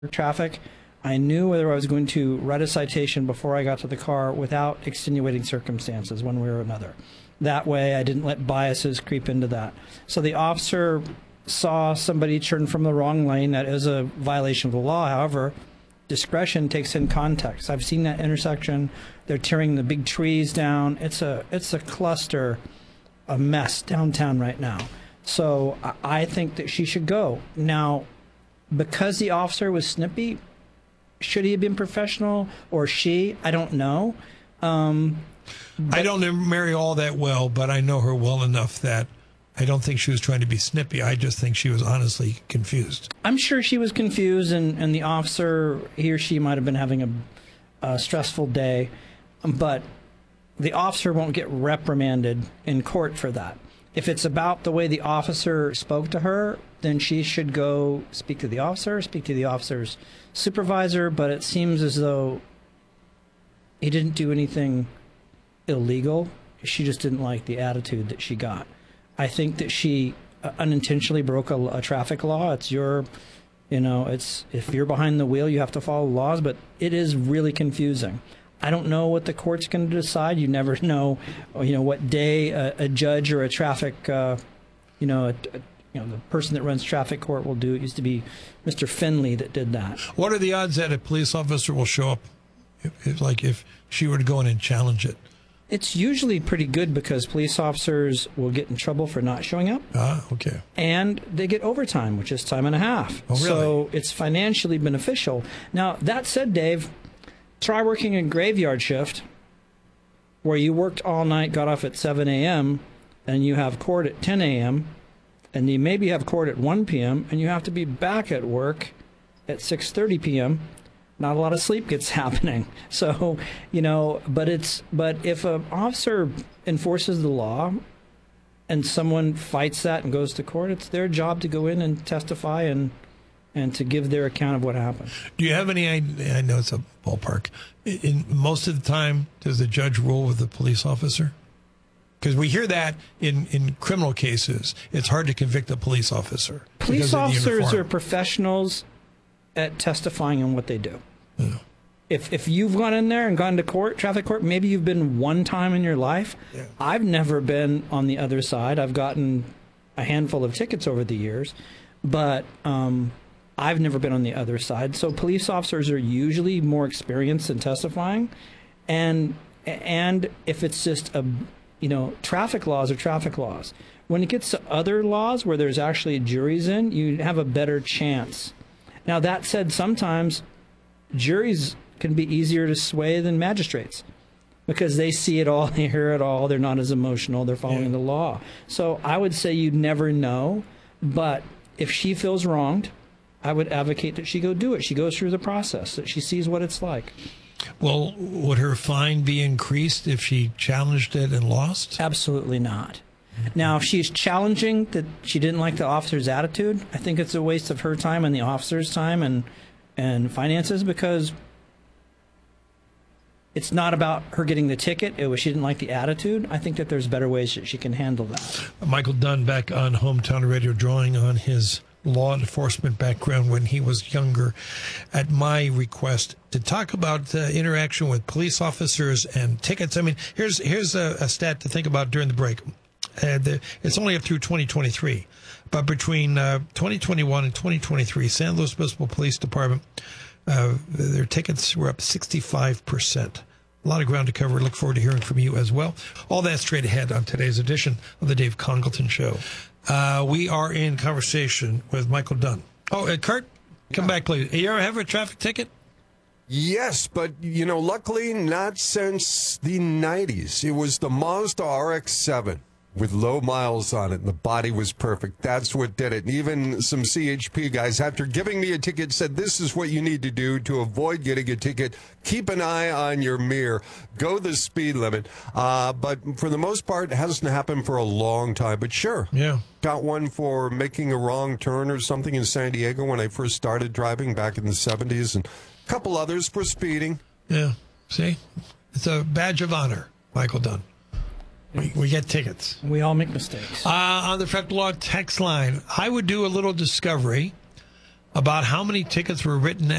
traffic, I knew whether I was going to write a citation before I got to the car without extenuating circumstances one way or another. That way, I didn't let biases creep into that. So the officer saw somebody turn from the wrong lane. That is a violation of the law. However, discretion takes in context. I've seen that intersection. They're tearing the big trees down. It's a cluster, a mess downtown right now. So I think that she should go. Now, because the officer was snippy, should he have been professional or she? I don't know. I don't know Mary all that well, but I know her well enough that I don't think she was trying to be snippy. I just think she was honestly confused. I'm sure she was confused, and the officer, he or she might have been having a stressful day, but the officer won't get reprimanded in court for that. If it's about the way the officer spoke to her, then she should go speak to the officer, speak to the officer's supervisor, but it seems as though he didn't do anything illegal. She just didn't like the attitude that she got. I think that she unintentionally broke a traffic law. It's your, it's if you're behind the wheel, you have to follow laws, but it is really confusing. I don't know what the court's going to decide. You never know, what day a judge or a traffic, the person that runs traffic court will do. It used to be Mr. Finley that did that. What are the odds that a police officer will show up, if she were to go in and challenge it? It's usually pretty good because police officers will get in trouble for not showing up. Ah, okay. And they get overtime, which is time and a half. Oh, really? So it's financially beneficial. Now, that said, Dave, try working a graveyard shift where you worked all night, got off at 7 a.m., and you have court at 10 a.m., and you maybe have court at 1 p.m., and you have to be back at work at 6:30 p.m., not a lot of sleep gets happening. So, but if an officer enforces the law and someone fights that and goes to court, it's their job to go in and testify and to give their account of what happened. Do you have any idea? I know it's a ballpark. In most of the time, does the judge rule with the police officer? Because we hear that in criminal cases. It's hard to convict a police officer. Police officers are professionals at testifying on what they do. Yeah. If you've gone in there and gone to court, traffic court, maybe you've been one time in your life. Yeah. I've never been on the other side. I've gotten a handful of tickets over the years, but I've never been on the other side. So police officers are usually more experienced in testifying, and if it's just traffic laws are traffic laws. When it gets to other laws where there's actually juries in, you have a better chance. Now, that said, sometimes juries can be easier to sway than magistrates because they see it all, they hear it all, they're not as emotional, they're following the law. So I would say you'd never know, but if she feels wronged, I would advocate that she go do it. She goes through the process, that she sees what it's like. Well, would her fine be increased if she challenged it and lost? Absolutely not. Now, if she's challenging that she didn't like the officer's attitude, I think it's a waste of her time and the officer's time and finances, because it's not about her getting the ticket. It was she didn't like the attitude. I think that there's better ways that she can handle that. Michael Dunn back on Hometown Radio, drawing on his law enforcement background when he was younger, at my request, to talk about interaction with police officers and tickets. I mean, here's a stat to think about during the break. It's only up through 2023, but between 2021 and 2023, San Luis Obispo Police Department, their tickets were up 65%. A lot of ground to cover. Look forward to hearing from you as well. All that straight ahead on today's edition of the Dave Congleton Show. We are in conversation with Michael Dunn. Oh, Kurt, come back, please. You ever have a traffic ticket? Yes, but, luckily not since the 90s. It was the Mazda RX-7 with low miles on it, and the body was perfect. That's what did it. And even some CHP guys, after giving me a ticket, said this is what you need to do to avoid getting a ticket. Keep an eye on your mirror. Go the speed limit. But for the most part, it hasn't happened for a long time. But sure. Yeah. Got one for making a wrong turn or something in San Diego when I first started driving back in the 70s, and a couple others for speeding. Yeah. See? It's a badge of honor, Michael Dunn. We get tickets. We all make mistakes. On the Federal Law text line, I would do a little discovery about how many tickets were written